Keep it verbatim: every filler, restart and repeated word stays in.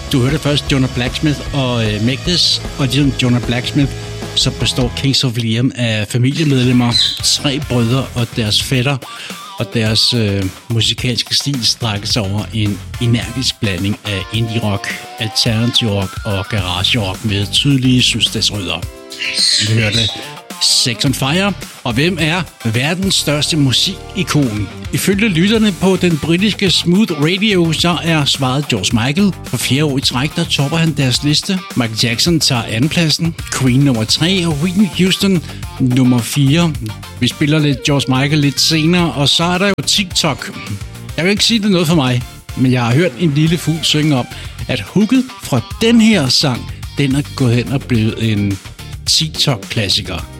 Du hørte først Jonah Blacksmith og øh, Megdes, og ligesom Jonah Blacksmith, så består Kings of Leon af familiemedlemmer, tre brødre og deres fætter, og deres øh, musikalske stil strækker sig over en energisk blanding af indie-rock, alternativ rock og garage-rock med tydelige sydstatsrødder. Vi hørte Sex on Fire, og hvem er verdens største musikikon? Ifølge lytterne på den britiske Smooth Radio, så er svaret George Michael. For fjerde år i træk, der topper han deres liste. Michael Jackson tager andenpladsen, Queen nummer tre og Whitney Houston nummer fire. Vi spiller lidt George Michael lidt senere, og så er der jo TikTok. Jeg vil ikke sige, det er noget for mig, men jeg har hørt en lille fugl synge om, at hooket fra den her sang, den er gået hen og blevet en TikTok-klassiker.